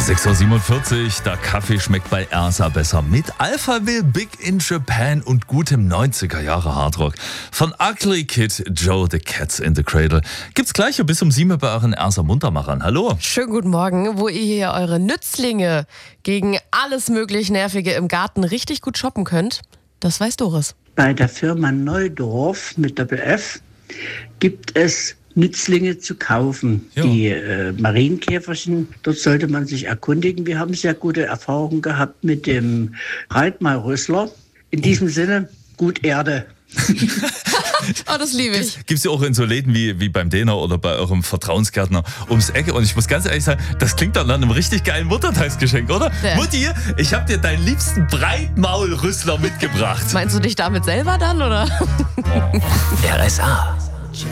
6.47 Uhr, der Kaffee schmeckt bei Ersa besser. Mit Alphaville, Big in Japan und gutem 90er Jahre Hardrock. Von Ugly Kid Joe, The Cats in the Cradle. Gibt's gleich bis um 7 bei euren Ersa Muntermachern. Hallo. Schönen guten Morgen, wo ihr hier eure Nützlinge gegen alles möglich Nervige im Garten richtig gut shoppen könnt. Das weiß Doris. Bei der Firma Neudorf mit Doppel-F gibt es Nützlinge zu kaufen. Ja. Die Marienkäferchen, dort sollte man sich erkundigen. Wir haben sehr gute Erfahrungen gehabt mit dem Reitmalrüssler. In diesem Sinne, gut Erde. Oh, das liebe ich. Gibt's ja auch in so Läden wie beim Däner oder bei eurem Vertrauensgärtner ums Ecke. Und ich muss ganz ehrlich sagen, das klingt dann nach einem richtig geilen Muttertagsgeschenk, oder? Ja. Mutti, ich habe dir deinen liebsten Breitmaulrüssler mitgebracht. Meinst du dich damit selber dann, oder? RSA.